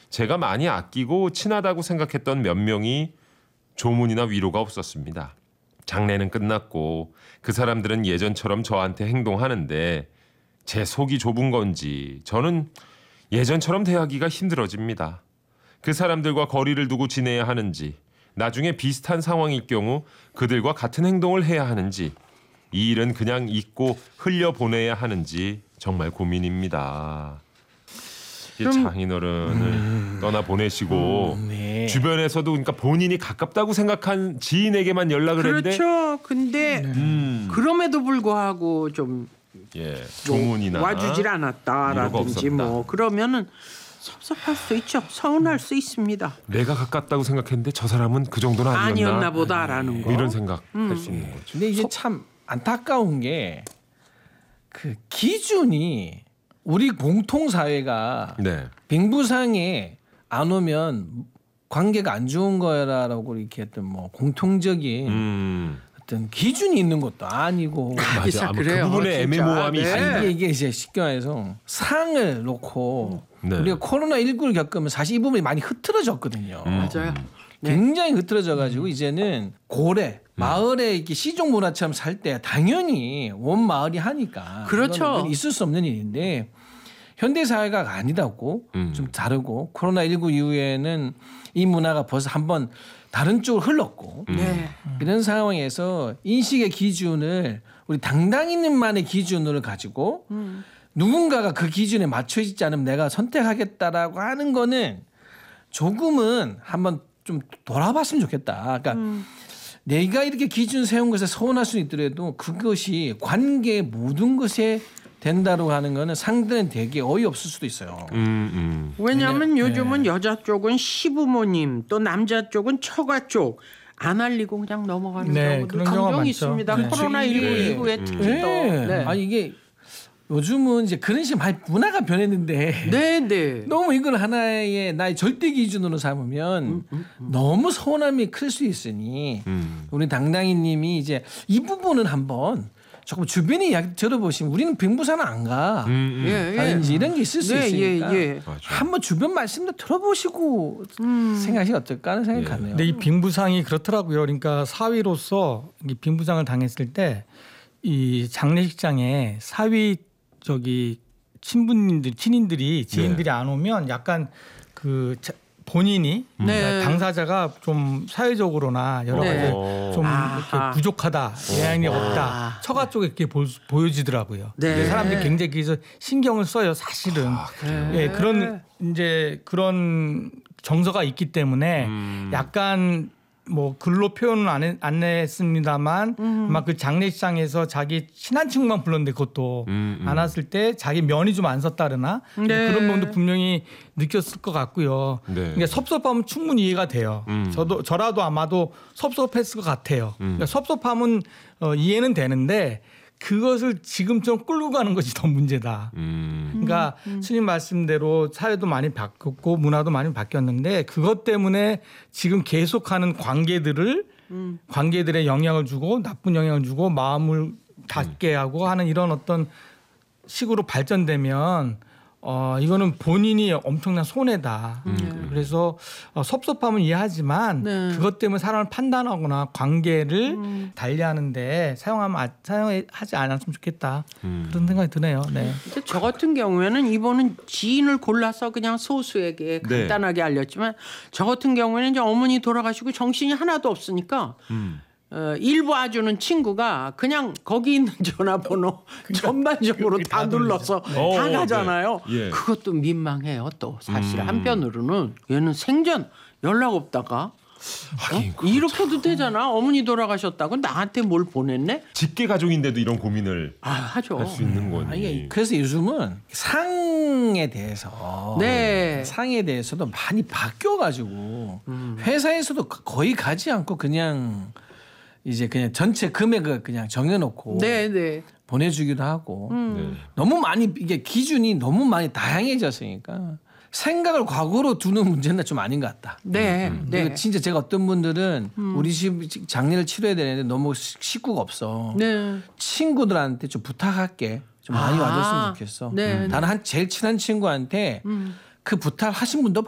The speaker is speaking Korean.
제가 많이 아끼고 친하다고 생각했던 몇 명이 조문이나 위로가 없었습니다. 장례는 끝났고 그 사람들은 예전처럼 저한테 행동하는데 제 속이 좁은 건지 저는 예전처럼 대하기가 힘들어집니다. 그 사람들과 거리를 두고 지내야 하는지, 나중에 비슷한 상황일 경우 그들과 같은 행동을 해야 하는지, 이 일은 그냥 잊고 흘려보내야 하는지 정말 고민입니다. 장인어른을 떠나보내시고 네. 주변에서도 그러니까 본인이 가깝다고 생각한 지인에게만 연락을 했는데 그렇죠. 근데 그럼에도 불구하고 좀 예, 조문이나 와주질 않았다라든지 없었다. 뭐 그러면은 섭섭할 수 있죠. 서운할 수 있습니다. 내가 가깝다고 생각했는데 저 사람은 그 정도는 아니었나 보다라는 거. 뭐 이런 생각 할 수 있는 거죠. 근데 이게 참 안타까운 게 그 기준이 우리 공통 사회가 네. 빙부상에 안 오면 관계가 안 좋은 거라고 이렇게 했던 뭐 공통적인 어떤 기준이 있는 것도 아니고 맞아. 아마 그 그래요. 부분에 진짜. 애매모호함이 네. 있습니다. 이게 이제 쉽게 말해서 상을 놓고 네. 우리가 코로나19를 겪으면 사실 이 부분이 많이 흐트러졌거든요. 맞아요. 네. 굉장히 흐트러져가지고 이제는 고래 마을에 이렇게 시종 문화처럼 살 때 당연히 온 마을이 하니까 그렇죠. 이건 있을 수 없는 일인데 현대 사회가 아니다고 좀 다르고 코로나19 이후에는 이 문화가 벌써 한번 다른 쪽으로 흘렀고 네. 이런 상황에서 인식의 기준을 우리 당당인만의 기준으로 가지고 누군가가 그 기준에 맞춰지지 않으면 내가 선택하겠다라고 하는 거는 조금은 한번 좀 돌아봤으면 좋겠다. 그러니까 내가 이렇게 기준 세운 것에 서운할 수는 있더라도 그것이 관계의 모든 것에 된다고 하는 거는 상대는 되게 어이없을 수도 있어요. 왜냐하면 요즘은 여자 쪽은 시부모님 또 남자 쪽은 처가 쪽 안 알리고 그냥 넘어가는 네, 경우도 그런 경우가 종종 많죠. 있습니다. 그렇죠. 코로나19 이게- 이후에 특히 더. 네. 네. 아니 이게 요즘은 이제 그런 식의 많이 문화가 변했는데 네, 네. 너무 이걸 하나의 나의 절대 기준으로 삼으면 너무 서운함이 클 수 있으니 우리 당당이님이 이제 이 부분은 한번 조금 주변의 이야기 들어보시면 우리는 빙부사는 안 가. 예, 예. 라든지 이런 게 있을 수 네, 있으니까 예, 예. 한번 주변 말씀도 들어보시고 생각이 어떨까 하는 생각이 가네요. 근데 이 빙부상이 그렇더라고요. 그러니까 사위로서 이 빙부상을 당했을 때 이 장례식장에 사위 친부님들 친인들이 지인들이 안 오면 약간 본인이 네. 당사자가 좀 사회적으로나 여러 네. 가지 좀 아하. 이렇게 부족하다, 예안이 없다, 처가 쪽에 이렇게 보여지더라고요. 네. 근데 사람들이 굉장히 그래서 신경을 써요, 사실은. 예, 그런 정서가 있기 때문에 약간 뭐 글로 표현은 안 했습니다만 막 그 장례식장에서 자기 친한 친구만 불렀는데 그것도 안 왔을 때 자기 면이 좀 안 섰다르나 네. 그런 부분도 분명히 느꼈을 것 같고요. 네. 그러니까 섭섭함은 충분히 이해가 돼요. 저라도 아마도 섭섭했을 것 같아요. 그러니까 섭섭함은 이해는 되는데 그것을 지금처럼 끌고 가는 것이 더 문제다. 그러니까 스님 말씀대로 사회도 많이 바뀌었고 문화도 많이 바뀌었는데 그것 때문에 지금 계속하는 관계들의 영향을 주고 나쁜 영향을 주고 마음을 닫게 하고 하는 이런 어떤 식으로 발전되면 이거는 본인이 엄청난 손해다. 그래서 섭섭함은 이해하지만 네. 그것 때문에 사람을 판단하거나 관계를 달리하는데 사용하지 않았으면 좋겠다. 그런 생각이 드네요. 네. 근데 저 같은 경우에는 이번은 지인을 골라서 그냥 소수에게 네. 간단하게 알렸지만 저 같은 경우에는 이제 어머니 돌아가시고 정신이 하나도 없으니까 일부 아주는 친구가 그냥 거기 있는 전화번호 전반적으로 다 눌러서 다 가잖아요. 네. 예. 그것도 민망해요. 또 사실 한편으로는 얘는 생전 연락 없다가 하긴 이렇게도 되잖아. 어머니 돌아가셨다고 나한테 뭘 보냈네? 직계 가족인데도 이런 고민을 하죠. 할 수 있는 거니. 아니, 그래서 요즘은 상에 대해서 네. 상에 대해서도 많이 바뀌어가지고 회사에서도 거의 가지 않고 그냥 전체 금액을 그냥 정해놓고 네, 네. 보내주기도 하고 네. 너무 많이 이게 기준이 너무 많이 다양해졌으니까 생각을 과거로 두는 문제는 좀 아닌 것 같다. 네, 네. 그리고 진짜 제가 어떤 분들은 우리 집 장례를 치러야 되는데 너무 식구가 없어. 네. 친구들한테 좀 부탁할게. 좀 많이 와줬으면 좋겠어. 네, 다른 제일 친한 친구한테 그 부탁 하신 분도